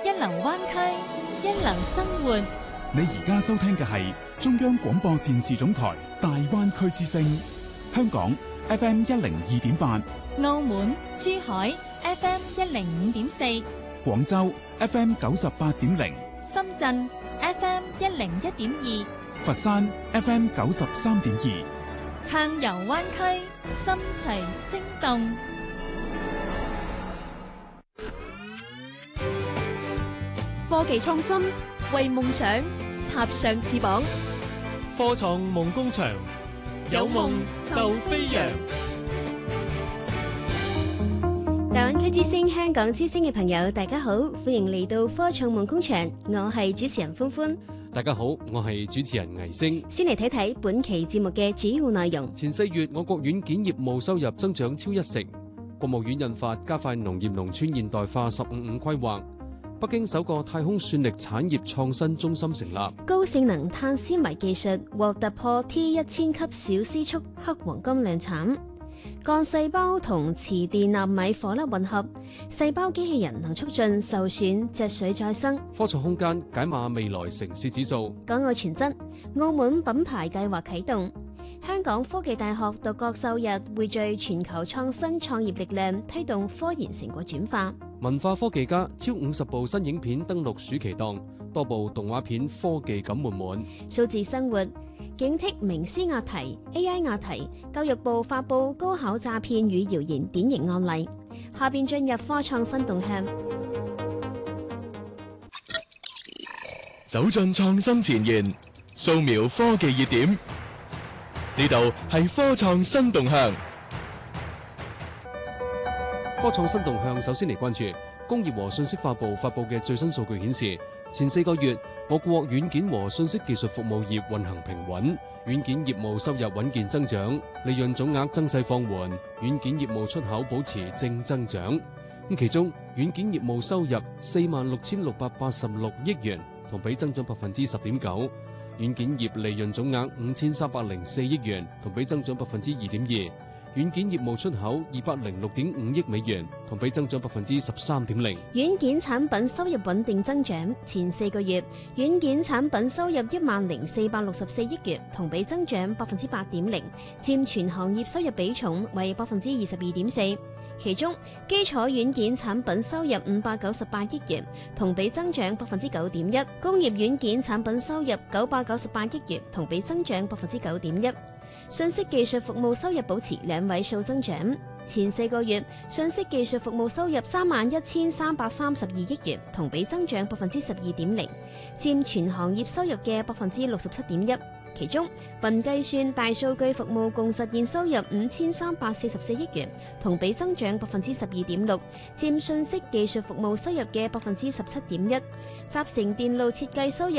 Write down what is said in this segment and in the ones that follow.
一流灣區，一流生活。 你而家收聽嘅係中央廣播電視總台大灣區之聲，香港 FM 102.8， 澳門、珠海 FM 105.4， 廣州 FM 98.0， 深圳 FM 101.2， 佛山 FM 93.2， 暢遊灣區，心隨聲動。 科技創新，為夢想插上翅膀。 科創夢工場，有夢就飛揚。 大灣區之聲、香港之聲嘅朋友，大家好，歡迎嚟到科創夢工場，我係主持人歡歡。 大家好，我係主持人魏星。 先嚟睇睇本期節目嘅主要內容。 前4月，我國軟件業務收入增長超10%。國務院印發加快農業農村現代化15+5規劃。北京首個太空算力產業創新中心成立。 高性能碳纖維技術獲突破 T1000 級小絲速黑黃金量產。幹細胞同磁電納米顆粒混合，細胞機器人能促進受損脊髓再生。 科創空間解碼未來城市指數。 港澳全真，澳門品牌計劃啟動。香港科技大學獨角獸日匯聚全球創新創業力量，推動科研成果轉化。 文化科技家超50部新影片登陸暑期檔，多部動畫片科技感滿滿。 數字生活，警惕名師押題 AI 押題，教育部發布高考詐騙與謠言典型案例。下邊進入科創新動向， 走進創新前沿，掃描科技熱點。呢度係科創新動向。 科創新動向，首先嚟關注工業和信息化部發布嘅最新數據顯示，前4個月我國軟件和信息技術服務業運行平穩，軟件業務收入穩健增長，利潤總額增勢放緩，軟件業務出口保持正增長。其中軟件業務收入46,686億元，同比增長10.9%。軟件業利潤總額5,304億元，同比增長2.2%。軟件業務出口206.5億美元，同比增長13.0%。 軟件產品收入穩定增長，前4個月軟件產品收入10,464億元，同比增長8.0%，佔全行業收入比重為22.4%。其中基礎軟件產品收入598億元，同比增長9.1%；工業軟件產品收入998億元，同比增長9.1%。信息技術服務收入保持2位數增長，前4個月信息技術服務收入31,332億元，同比增長12.0%，佔全行業收入嘅67.1%。其中雲計算大數據服務共實現收入5,344億元，同比增長12.6%，佔信息技術服務收入嘅17.1%。集成電路設計收入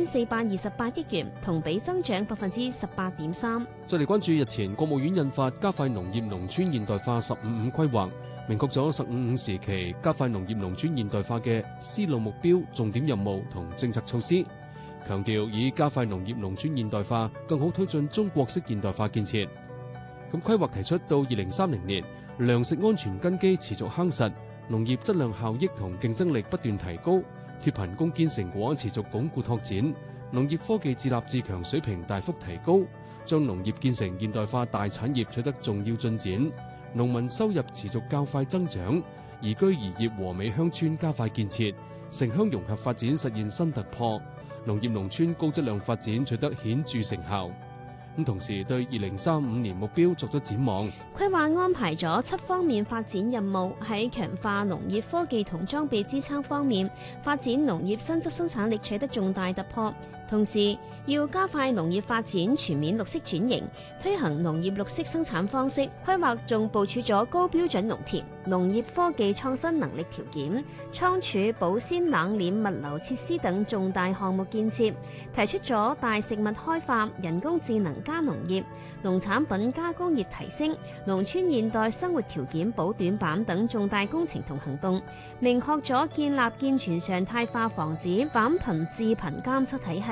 1,428億元，同比增長18.3%。 再嚟關注日前國務院印發加快農業農村現代化15+5規劃，明確咗15+5時期加快農業農村現代化嘅思路目標、重點任務同政策措施。強調以加快農業農村現代化，更好推進中國式現代化建設。咁規劃提出到2030年，糧食安全根基持續夯實，農業質量效益同競爭力不斷提高，脫貧攻堅成果持續鞏固拓展，農業科技自立自強水平大幅提高，將農業建成現代化大產業取得重要進展，農民收入持續較快增長，宜居宜業和美鄉村加快建設，城鄉融合發展實現新突破。農業農村高質量發展取得顯著成效，同時對2035年目標作咗展望。 規劃安排咗7方面發展任務，喺強化農業科技同裝備支撐方面，發展農業新質生產力取得重大突破。同時要加快農業發展全面綠色轉型，推行農業綠色生產方式。規劃仲部署咗高標準農田、農業科技創新能力條件、倉儲、保鮮、冷鏈、物流設施等重大項目建設，提出咗大食物開發、人工智能加農業、農產品加工業提升、農村現代生活條件補短板等重大工程同行動，明確咗建立健全常態化防止返貧致貧監測體系。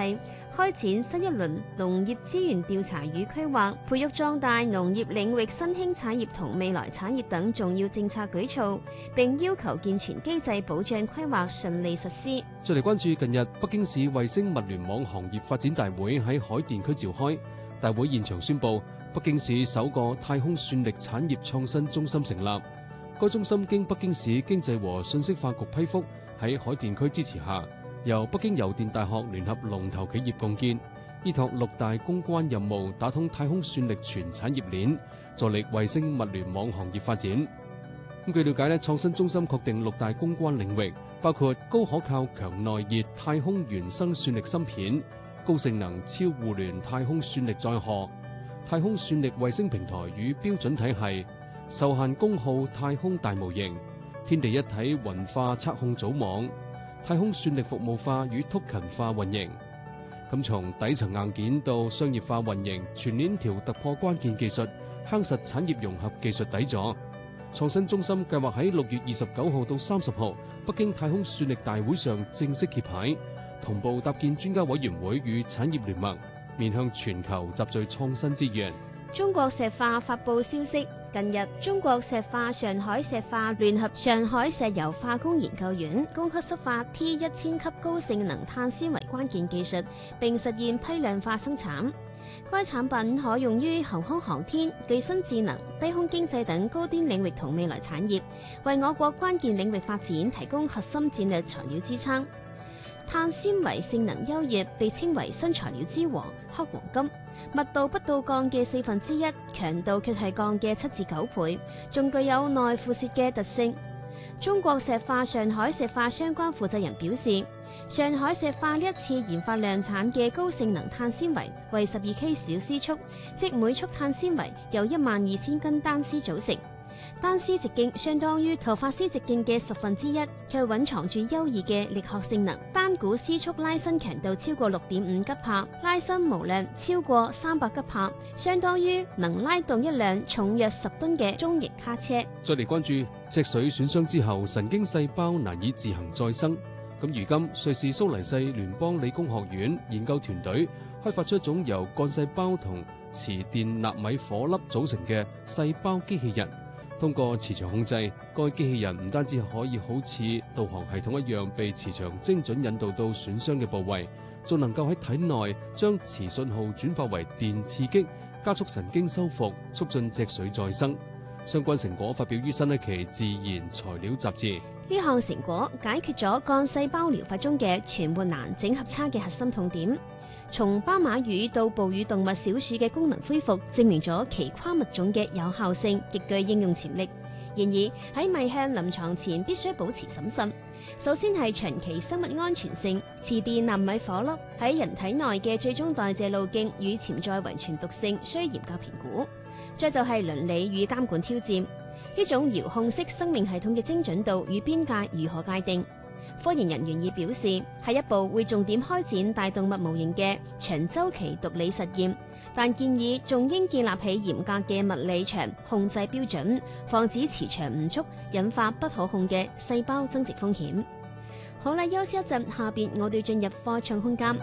係開展新一輪農業資源調查與規劃，培育壯大農業領域新興產業同未來產業等重要政策舉措，並要求健全機制保障規劃順利實施。 再嚟關注近日北京市衛星物聯網行業發展大會喺海淀區召開，大會現場宣布北京市首個太空算力產業創新中心成立。該中心經北京市經濟和信息化局批復，喺海淀區支持下，由北京郵電大學聯合龍頭企業共建，依託6大攻關任務，打通太空算力全產業鏈，助力衛星物聯網行業發展。據了解咧，創新中心確定6大攻關領域，包括高可靠強耐熱太空原生算力芯片、高性能超互聯太空算力載荷、太空算力衛星平台與標準體系、受限功耗太空大模型、天地一體雲化測控組網、太空算力服務化與 token 化運營。咁從底層硬件到商業化運營，全鏈條突破關鍵技術，夯實產業融合技術底座。創新中心計劃喺6月29號到30號北京太空算力大會上正式揭牌，同步搭建專家委員會與產業聯盟，面向全球集聚創新資源。 中國石化發布消息，近日中國石化上海石化聯合上海石油化工研究院供給濕化 T1000 級高性能碳纖維關鍵技術，並實現批量化生產。該產品可用於航空航天、具身智能、低空經濟等高端領域同未來產業，為我國關鍵領域發展提供核心戰略材料支撐。碳纖維性能優越，被稱為新材料之王、黑黃金，密度不到鋼嘅1/4，強度卻係鋼嘅7至9倍，仲具有耐腐蝕嘅特性。中國石化上海石化相關負責人表示，上海石化呢一次研發量產嘅高性能碳纖維為12K 小絲束，即每束碳纖維由12000根單絲組成。單絲直徑相當於頭髮絲直徑嘅1/10，卻蘊藏住優異嘅力學性能。單股絲束拉伸強度超過6.5吉帕，拉伸毛量超過300吉帕，相當於能拉動一輛重約10噸嘅中型卡車。 再嚟關注脊髓損傷之後神經細胞難以自行再生。咁如今瑞士蘇黎世聯邦理工學院研究團隊開發出一種由幹細胞同磁電納米顆粒組成嘅細胞機器人。通過磁場控制，該機器人唔單止可以好似導航系統一樣被磁場精準引導到損傷嘅部位，仲能夠喺體內將磁信號轉化為電刺激，加速神經修復，促進脊髓再生。相關成果發表於新一期《自然材料》雜誌。 呢項成果解決咗幹細胞療法中嘅存活難整合差嘅核心痛點。從斑馬魚到哺乳動物小鼠嘅功能恢復，證明咗其跨物種嘅有效性，極具應用潛力。然而喺邁向臨床前，必須保持審慎。首先係長期生物安全性，磁電納米顆粒喺人體內嘅最終代謝路徑與潛在遺傳毒性需嚴格評估。再就係倫理與監管挑戰，呢種遙控式生命系統嘅精準度與邊界如何界定？科研人員已表示，下一步會重點開展大動物模型嘅長週期毒理實驗，但建議仲應建立起嚴格嘅物理場控制標準，防止磁場誤觸引發不可控嘅細胞增殖風險。好啦，休息一陣，下邊我哋進入科創空間。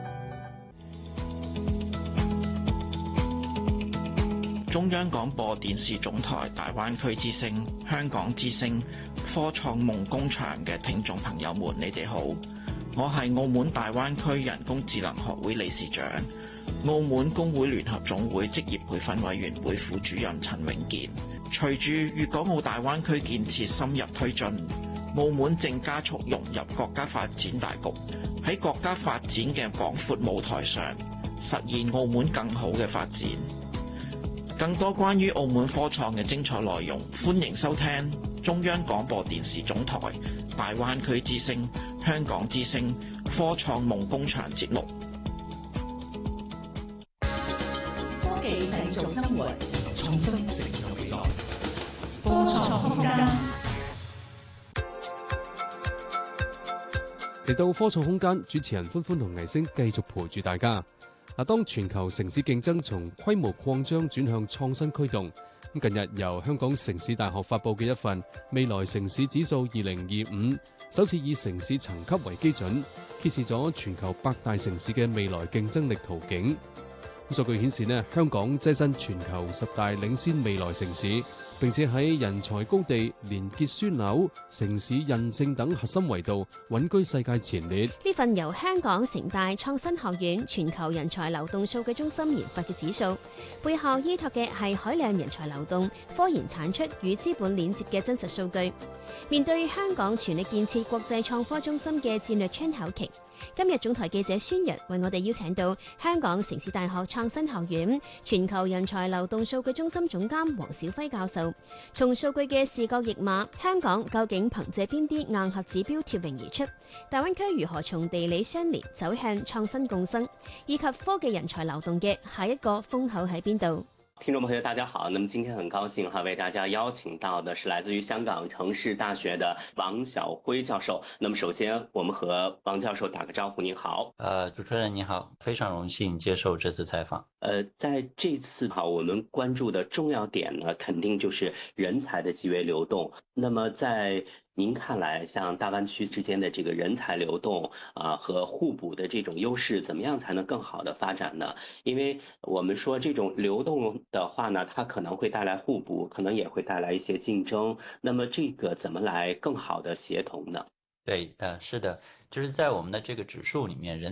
中央廣播電視總台大灣區之聲、香港之聲、科創夢工場嘅聽眾朋友們，你哋好，我係澳門大灣區人工智能學會理事長、澳門工會聯合總會職業培訓委員會副主任陳永健。隨住粵港澳大灣區建設深入推進，澳門正加速融入國家發展大局，喺國家發展嘅廣闊舞台上，實現澳門更好嘅發展。更多關於澳門科創嘅精彩內容，歡迎收聽中央廣播電視總台大灣區之聲、香港之聲科創夢工場節目。 科技製造生活，創新成就未來。科創空間。 嚟到科創空間，主持人歡歡同倪星繼續陪住大家。當全球城市競爭從規模擴張轉向創新驅動，近日由香港城市大學發布嘅一份未來城市指數2025 首次以城市層級為基準，揭示咗全球8大城市嘅未來競爭力途徑。數據顯示呢，香港躋身全球10大領先未來城市，並且喺人才高地、連結樞紐、城市韌性等核心維度穩居世界前列。 呢份由香港城大創新學院全球人才流動數據中心研發嘅指數，背後依託嘅係海量人才流動、科研產出與資本鏈接嘅真實數據。面對香港全力建設國際創科中心嘅戰略窗口期，今日總台記者孫陽為我哋邀請到香港城市大學創新學院全球人才流動數據中心總監黃小輝教授，從數據嘅視覺譯碼，香港究竟憑借邊啲硬核指標脫穎而出？大灣區如何從地理相連走向創新共生？以及科技人才流動嘅下一個風口喺邊度？ 聽眾朋友大家好，那麼今天很高興為大家邀請到的是來自於香港城市大學的王曉輝教授。那麼首先我們和王教授打個招呼。您好。 主持人你好，非常榮幸接受這次採訪。 在這次我們關注的重要點呢，肯定就是人才的極為流動。那麼在您看來，像大灣區之間的這個人才流動和互補的這種優勢，怎麼樣才能更好的發展呢？因為我們說這種流動的話呢，它可能會帶來互補，可能也會帶來一些競爭。那麼這個怎麼來更好的協同呢？ 對，是的，就是在我們的這個指數裡面，人